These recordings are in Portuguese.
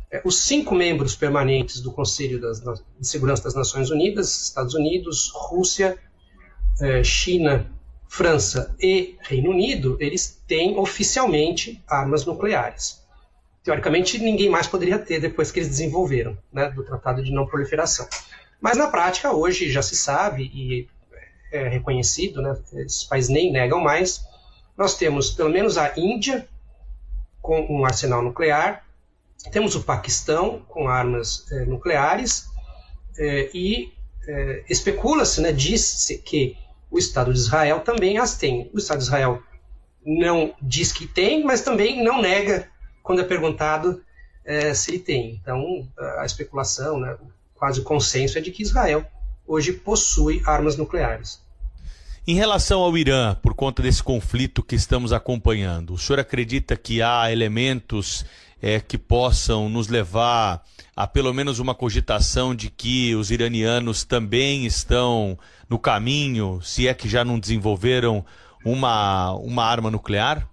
Os 5 membros permanentes do Conselho de Segurança das Nações Unidas, Estados Unidos, Rússia, China, França e Reino Unido, eles têm oficialmente armas nucleares. Teoricamente, ninguém mais poderia ter depois que eles desenvolveram, né, do Tratado de Não Proliferação. Mas na prática, hoje já se sabe e é reconhecido, né, esses países nem negam mais, nós temos pelo menos a Índia com um arsenal nuclear, temos o Paquistão com armas nucleares e especula-se, né, diz-se que o Estado de Israel também as tem. O Estado de Israel não diz que tem, mas também não nega quando é perguntado se ele tem. Então, a especulação, né, quase o consenso é de que Israel hoje possui armas nucleares. Em relação ao Irã, por conta desse conflito que estamos acompanhando, o senhor acredita que há elementos que possam nos levar a pelo menos uma cogitação de que os iranianos também estão no caminho, se é que já não desenvolveram uma arma nuclear?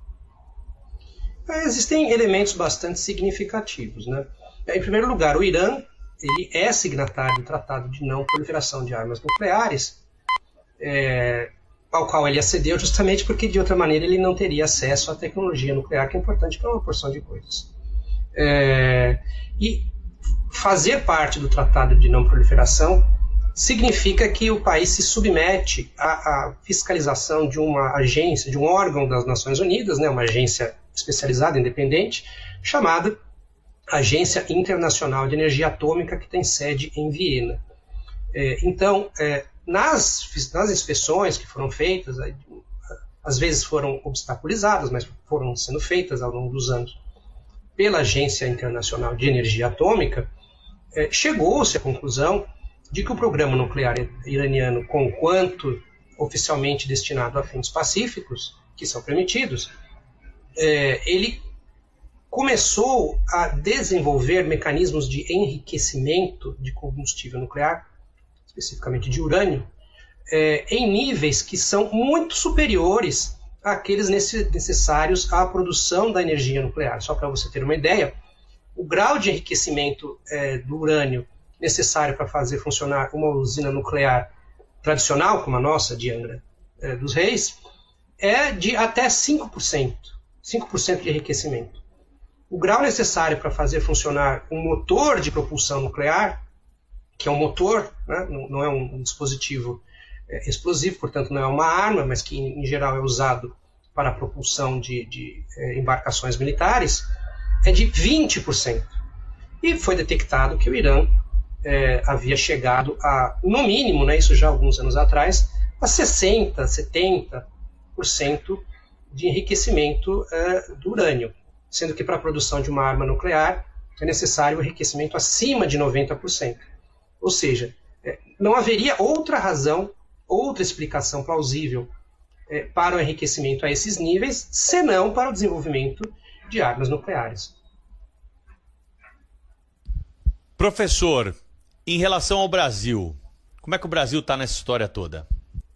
Existem elementos bastante significativos, né? Em primeiro lugar, o Irã ele é signatário do Tratado de Não Proliferação de Armas Nucleares, ao qual ele acedeu justamente porque, de outra maneira, ele não teria acesso à tecnologia nuclear, que é importante para uma porção de coisas. E fazer parte do Tratado de Não Proliferação significa que o país se submete à fiscalização de uma agência, de um órgão das Nações Unidas, né, uma agência especializada, independente, chamada Agência Internacional de Energia Atômica, que tem sede em Viena. Então, nas inspeções que foram feitas, às vezes foram obstaculizadas, mas foram sendo feitas ao longo dos anos pela Agência Internacional de Energia Atômica, chegou-se à conclusão de que o programa nuclear iraniano, conquanto oficialmente destinado a fins pacíficos, que são permitidos, ele começou a desenvolver mecanismos de enriquecimento de combustível nuclear, especificamente de urânio, em níveis que são muito superiores àqueles necessários à produção da energia nuclear. Só para você ter uma ideia, o grau de enriquecimento do urânio necessário para fazer funcionar uma usina nuclear tradicional, como a nossa, de Angra dos Reis, é de até 5%. 5% de enriquecimento. O grau necessário para fazer funcionar um motor de propulsão nuclear, que é um motor, né, não é um dispositivo explosivo, portanto não é uma arma, mas que em geral é usado para a propulsão de embarcações militares, é de 20%. E foi detectado que o Irã havia chegado a, no mínimo, né, isso já há alguns anos atrás, a 60%, 70% de enriquecimento do urânio, sendo que para a produção de uma arma nuclear é necessário um enriquecimento acima de 90%. Ou seja, não haveria outra razão, outra explicação plausível para o enriquecimento a esses níveis, senão para o desenvolvimento de armas nucleares. Professor, em relação ao Brasil, como é que o Brasil está nessa história toda?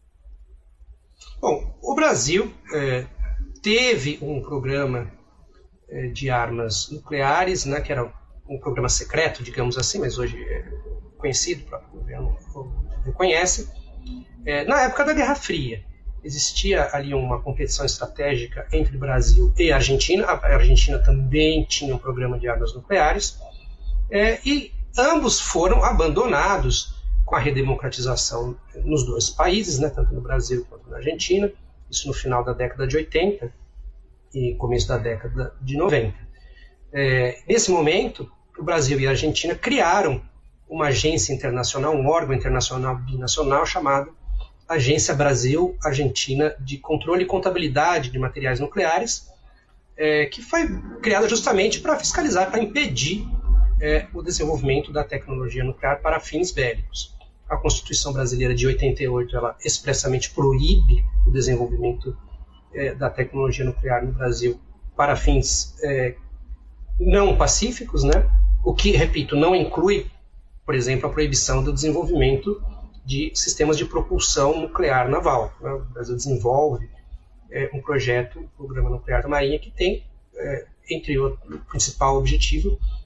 Bom, o Brasil teve um programa de armas nucleares, né, que era um programa secreto, digamos assim, mas hoje é conhecido, o próprio governo reconhece. Na época da Guerra Fria, existia ali uma competição estratégica entre o Brasil e a Argentina. A Argentina também tinha um programa de armas nucleares, e ambos foram abandonados com a redemocratização nos dois países, né, tanto no Brasil quanto na Argentina, isso no final da década de 80 e começo da década de 90. Nesse momento, o Brasil e a Argentina criaram uma agência internacional, um órgão internacional binacional chamado Agência Brasil-Argentina de Controle e Contabilidade de Materiais Nucleares, que foi criada justamente para fiscalizar, para impedir o desenvolvimento da tecnologia nuclear para fins bélicos. A Constituição Brasileira de 88 ela expressamente proíbe o desenvolvimento da tecnologia nuclear no Brasil para fins não pacíficos, né? O que, repito, não inclui, por exemplo, a proibição do desenvolvimento de sistemas de propulsão nuclear naval. Né? O Brasil desenvolve um projeto, o Programa Nuclear da Marinha, que tem, entre outros, o principal objetivo